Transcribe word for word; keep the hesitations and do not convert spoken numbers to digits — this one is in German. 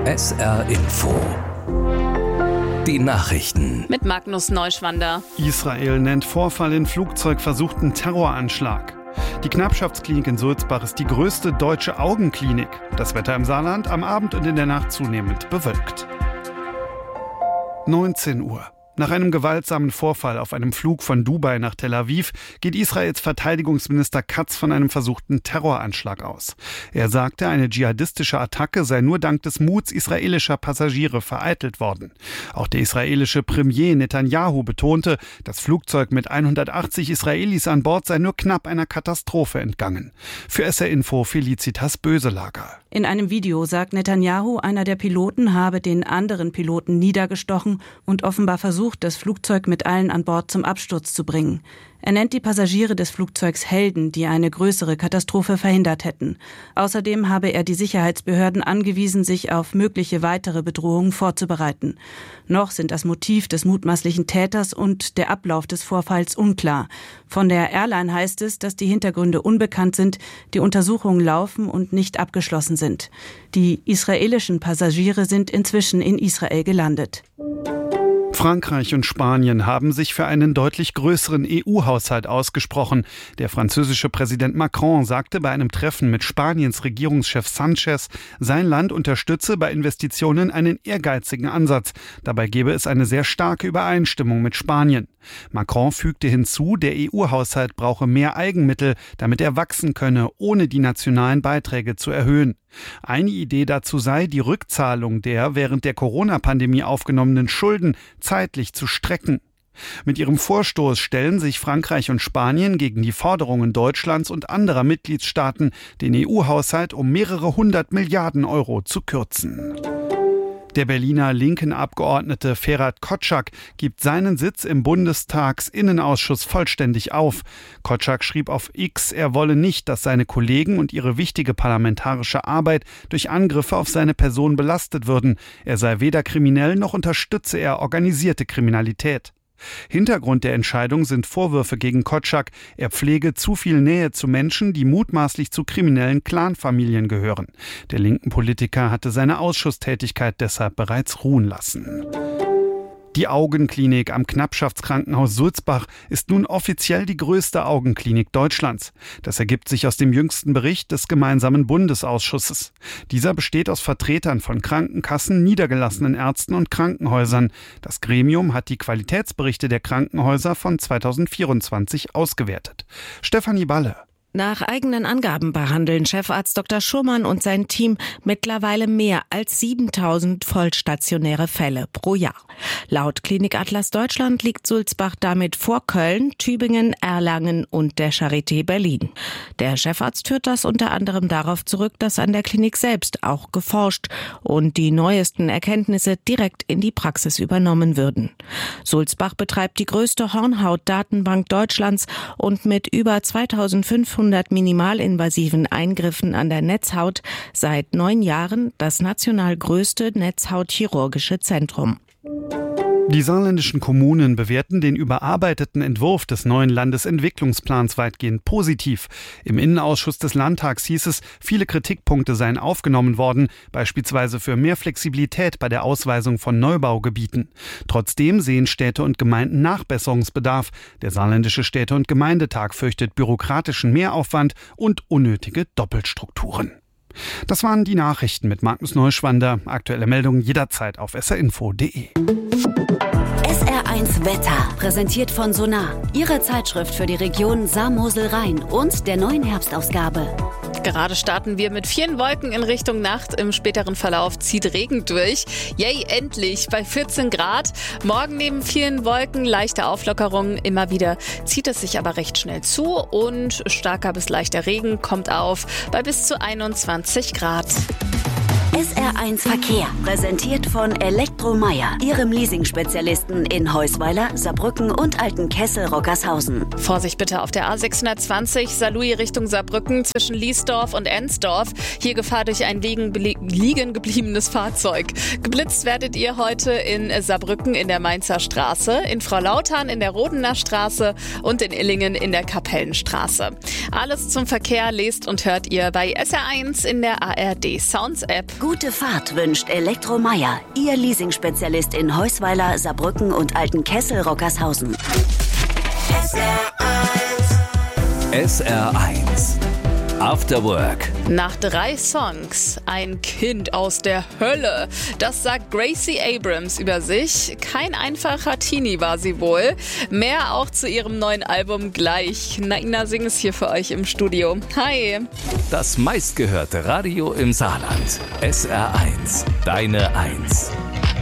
S R Info. Die Nachrichten. Mit Magnus Neuschwander. Israel nennt Vorfall in Flugzeug versuchten Terroranschlag. Die Knappschaftsklinik in Sulzbach ist die größte deutsche Augenklinik. Das Wetter im Saarland am Abend und in der Nacht zunehmend bewölkt. neunzehn Uhr. Nach einem gewaltsamen Vorfall auf einem Flug von Dubai nach Tel Aviv geht Israels Verteidigungsminister Katz von einem versuchten Terroranschlag aus. Er sagte, eine dschihadistische Attacke sei nur dank des Muts israelischer Passagiere vereitelt worden. Auch der israelische Premier Netanyahu betonte, das Flugzeug mit hundertachtzig Israelis an Bord sei nur knapp einer Katastrophe entgangen. Für S R Info Felicitas Böselager. In einem Video sagt Netanyahu, einer der Piloten habe den anderen Piloten niedergestochen und offenbar versucht, das Flugzeug mit allen an Bord zum Absturz zu bringen. Er nennt die Passagiere des Flugzeugs Helden, die eine größere Katastrophe verhindert hätten. Außerdem habe er die Sicherheitsbehörden angewiesen, sich auf mögliche weitere Bedrohungen vorzubereiten. Noch sind das Motiv des mutmaßlichen Täters und der Ablauf des Vorfalls unklar. Von der Airline heißt es, dass die Hintergründe unbekannt sind, die Untersuchungen laufen und nicht abgeschlossen sind. Die israelischen Passagiere sind inzwischen in Israel gelandet. Frankreich und Spanien haben sich für einen deutlich größeren E U-Haushalt ausgesprochen. Der französische Präsident Macron sagte bei einem Treffen mit Spaniens Regierungschef Sanchez, sein Land unterstütze bei Investitionen einen ehrgeizigen Ansatz. Dabei gebe es eine sehr starke Übereinstimmung mit Spanien. Macron fügte hinzu, der E U-Haushalt brauche mehr Eigenmittel, damit er wachsen könne, ohne die nationalen Beiträge zu erhöhen. Eine Idee dazu sei, die Rückzahlung der während der Corona-Pandemie aufgenommenen Schulden zeitlich zu strecken. Mit ihrem Vorstoß stellen sich Frankreich und Spanien gegen die Forderungen Deutschlands und anderer Mitgliedstaaten, den E U-Haushalt um mehrere hundert Milliarden Euro zu kürzen. Der Berliner linken Abgeordnete Ferhat Kotschak gibt seinen Sitz im Bundestagsinnenausschuss vollständig auf. Kotschak schrieb auf X, er wolle nicht, dass seine Kollegen und ihre wichtige parlamentarische Arbeit durch Angriffe auf seine Person belastet würden. Er sei weder kriminell noch unterstütze er organisierte Kriminalität. Hintergrund der Entscheidung sind Vorwürfe gegen Kotschak, er pflege zu viel Nähe zu Menschen, die mutmaßlich zu kriminellen Clanfamilien gehören. Der linken Politiker hatte seine Ausschusstätigkeit deshalb bereits ruhen lassen. Die Augenklinik am Knappschaftskrankenhaus Sulzbach ist nun offiziell die größte Augenklinik Deutschlands. Das ergibt sich aus dem jüngsten Bericht des gemeinsamen Bundesausschusses. Dieser besteht aus Vertretern von Krankenkassen, niedergelassenen Ärzten und Krankenhäusern. Das Gremium hat die Qualitätsberichte der Krankenhäuser von zweitausendvierundzwanzig ausgewertet. Stefanie Balle. Nach eigenen Angaben behandeln Chefarzt Doktor Schurmann und sein Team mittlerweile mehr als siebentausend vollstationäre Fälle pro Jahr. Laut Klinik Atlas Deutschland liegt Sulzbach damit vor Köln, Tübingen, Erlangen und der Charité Berlin. Der Chefarzt führt das unter anderem darauf zurück, dass an der Klinik selbst auch geforscht und die neuesten Erkenntnisse direkt in die Praxis übernommen würden. Sulzbach betreibt die größte Hornhaut-Datenbank Deutschlands und mit über zweitausendfünfhundert minimalinvasiven Eingriffen an der Netzhaut seit neun Jahren das national größte Netzhautchirurgische Zentrum. Die saarländischen Kommunen bewerten den überarbeiteten Entwurf des neuen Landesentwicklungsplans weitgehend positiv. Im Innenausschuss des Landtags hieß es, viele Kritikpunkte seien aufgenommen worden, beispielsweise für mehr Flexibilität bei der Ausweisung von Neubaugebieten. Trotzdem sehen Städte und Gemeinden Nachbesserungsbedarf. Der saarländische Städte- und Gemeindetag fürchtet bürokratischen Mehraufwand und unnötige Doppelstrukturen. Das waren die Nachrichten mit Magnus Neuschwander. Aktuelle Meldungen jederzeit auf s r info punkt d e. S R eins Wetter, präsentiert von Sonar, Ihre Zeitschrift für die Region Saar-Mosel-Rhein und der neuen Herbstausgabe. Gerade starten wir mit vielen Wolken in Richtung Nacht. Im späteren Verlauf zieht Regen durch. Yay, endlich bei vierzehn Grad. Morgen neben vielen Wolken leichte Auflockerungen. Immer wieder zieht es sich aber recht schnell zu und starker bis leichter Regen kommt auf bei bis zu einundzwanzig Grad. S R eins Verkehr, präsentiert von Elektromeier, Ihrem Leasing-Spezialisten in Heusweiler, Saarbrücken und Altenkessel-Rockershausen. Vorsicht bitte auf der A sechshundertzwanzig Saarlouis Richtung Saarbrücken zwischen Liesdorf und Ensdorf. Hier Gefahr durch ein liegen, liegen gebliebenes Fahrzeug. Geblitzt werdet ihr heute in Saarbrücken in der Mainzer Straße, in Frau-Lautern in der Rodener Straße und in Illingen in der Kapellenstraße. Alles zum Verkehr lest und hört ihr bei S R eins in der A R D Sounds App. Gute Fahrt wünscht Elektromeier, Ihr Leasingspezialist in Heusweiler, Saarbrücken und Altenkessel-Rockershausen. S R eins After Work. Nach drei Songs ein Kind aus der Hölle. Das sagt Gracie Abrams über sich. Kein einfacher Teenie war sie wohl. Mehr auch zu ihrem neuen Album gleich. Naina Singh ist hier für euch im Studio. Hi. Das meistgehörte Radio im Saarland. S R eins. Deine Eins.